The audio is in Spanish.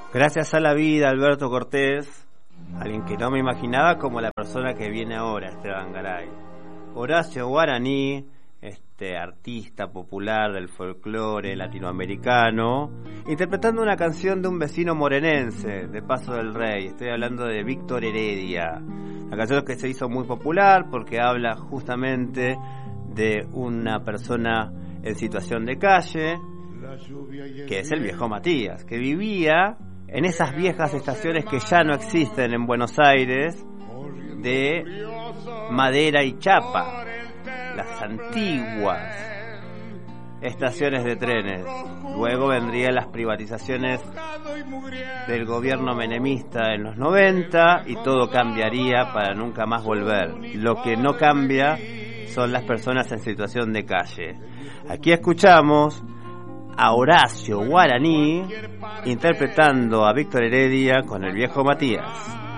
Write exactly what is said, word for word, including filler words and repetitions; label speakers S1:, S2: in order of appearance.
S1: Gracias a la vida, Alberto Cortés, alguien que no me imaginaba como la persona que viene ahora, Esteban Garay. Horacio Guaraní, este artista popular del folclore latinoamericano, interpretando una canción de un vecino morenense, de Paso del Rey. Estoy hablando de Víctor Heredia. La canción que se hizo muy popular porque habla justamente de una persona en situación de calle, que es el viejo Matías, que vivía en esas viejas estaciones que ya no existen en Buenos Aires, de madera y chapa, las antiguas estaciones de trenes. Luego vendrían las privatizaciones del gobierno menemista en los noventa y todo cambiaría para nunca más volver. Lo que no cambia son las personas en situación de calle. Aquí escuchamos a Horacio Guaraní interpretando a Víctor Heredia con el viejo Matías.